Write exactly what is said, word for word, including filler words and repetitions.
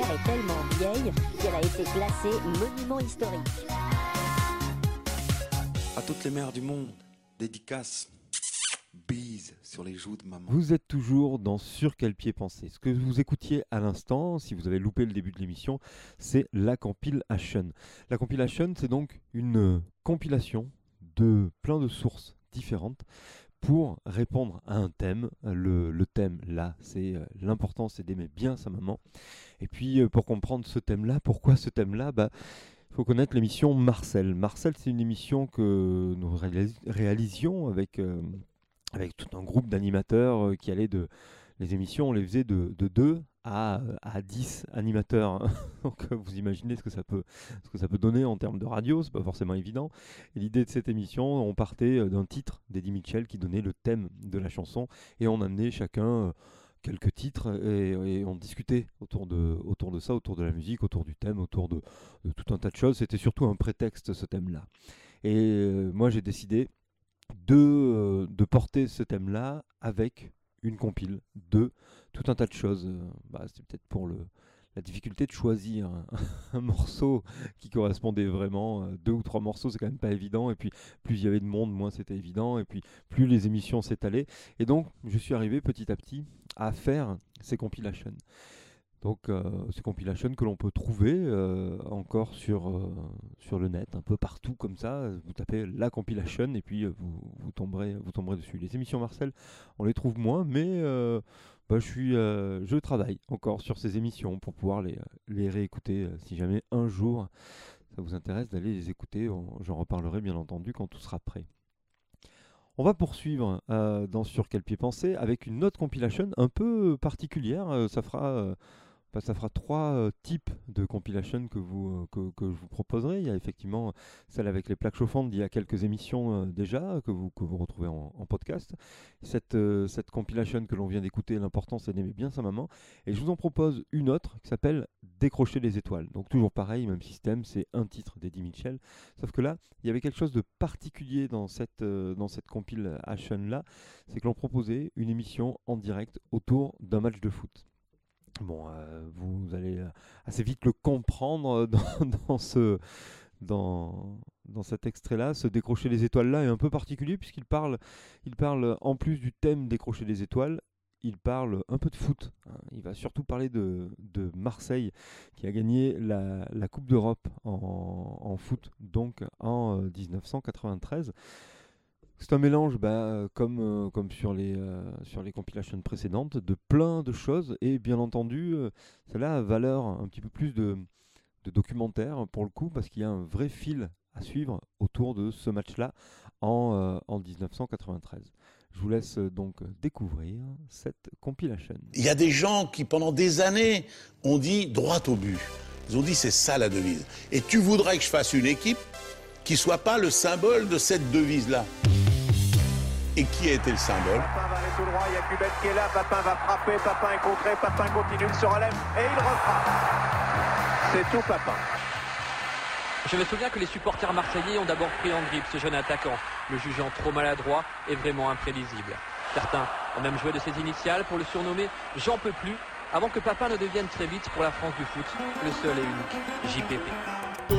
gare est tellement vieille qu'elle a été classée monument historique. À toutes les mères du monde, dédicace, bise sur les joues de maman. Vous êtes toujours dans Sur quel pied penser. Ce que vous écoutiez à l'instant, si vous avez loupé le début de l'émission, c'est la compilation. La compilation, c'est donc une compilation de plein de sources différentes pour répondre à un thème. Le, le thème, là, c'est euh, l'important, c'est d'aimer bien sa maman. Et puis, euh, pour comprendre ce thème-là, pourquoi ce thème-là, bah, il faut connaître l'émission Marcel. Marcel, c'est une émission que nous réalis- réalisions avec, euh, avec tout un groupe d'animateurs euh, qui allaient de... Les émissions, on les faisait de, de deux à, à dix animateurs. Donc euh, vous imaginez ce que ça peut, ce que ça peut donner en termes de radio, c'est pas forcément évident. Et l'idée de cette émission, on partait euh, d'un titre d'Eddie Mitchell qui donnait le thème de la chanson et on amenait chacun euh, quelques titres et, et on discutait autour de, autour de ça, autour de la musique, autour du thème, autour de, de tout un tas de choses. C'était surtout un prétexte, ce thème-là. Et euh, moi, j'ai décidé de, euh, de porter ce thème-là avec une compile de tout un tas de choses. Euh, bah, c'était peut-être pour le, la difficulté de choisir un, un morceau qui correspondait vraiment. Euh, deux ou trois morceaux, c'est quand même pas évident. Et puis, plus il y avait de monde, moins c'était évident. Et puis, plus les émissions s'étalaient. Et donc, je suis arrivé petit à petit à faire ces compilations. Donc, euh, ces compilations que l'on peut trouver euh, encore sur, euh, sur le net, un peu partout comme ça. Vous tapez la compilation et puis euh, vous, vous, tomberez, vous tomberez dessus. Les émissions Marcel, on les trouve moins, mais euh, bah, je, suis, euh, je travaille encore sur ces émissions pour pouvoir les, les réécouter euh, si jamais un jour ça vous intéresse d'aller les écouter. On, j'en reparlerai bien entendu quand tout sera prêt. On va poursuivre euh, dans Sur quel pied penser avec une autre compilation un peu particulière. Euh, ça fera... Euh, Bah, ça fera trois euh, types de compilation que, vous, euh, que, que je vous proposerai. Il y a effectivement celle avec les plaques chauffantes d'il y a quelques émissions euh, déjà, que vous, que vous retrouvez en, en podcast. Cette, euh, cette compilation que l'on vient d'écouter, l'important c'est d'aimer bien sa maman. Et je vous en propose une autre qui s'appelle Décrocher les étoiles. Donc toujours pareil, même système, c'est un titre d'Eddie Mitchell. Sauf que là, il y avait quelque chose de particulier dans cette, euh, dans cette compilation-là, c'est que l'on proposait une émission en direct autour d'un match de foot. Bon, euh, vous allez assez vite le comprendre dans, dans, ce, dans, dans cet extrait-là. Ce Décrocher les étoiles-là est un peu particulier puisqu'il parle, il parle, en plus du thème Décrocher les étoiles, il parle un peu de foot. Il va surtout parler de, de Marseille qui a gagné la, la Coupe d'Europe en, en foot, donc en euh, dix-neuf cent quatre-vingt-treize. C'est un mélange, bah, comme, euh, comme sur, les, euh, sur les compilations précédentes, de plein de choses. Et bien entendu, euh, celle-là a valeur un petit peu plus de, de documentaire pour le coup, parce qu'il y a un vrai fil à suivre autour de ce match-là en, euh, en dix-neuf cent quatre-vingt-treize. Je vous laisse euh, donc découvrir cette compilation. Il y a des gens qui, pendant des années, ont dit droit au but. Ils ont dit c'est ça la devise. Et tu voudrais que je fasse une équipe qui soit pas le symbole de cette devise-là. Et qui a été le symbole? Papin va aller tout droit, il y a Cubette qui est là, Papin va frapper, Papin est contré, Papin continue, il se relève et il refrappe. C'est tout Papin. Je me souviens que les supporters marseillais ont d'abord pris en grippe ce jeune attaquant, le jugeant trop maladroit et vraiment imprévisible. Certains ont même joué de ses initiales pour le surnommer « J'en peux plus », avant que Papin ne devienne très vite pour la France du foot le seul et unique J P P.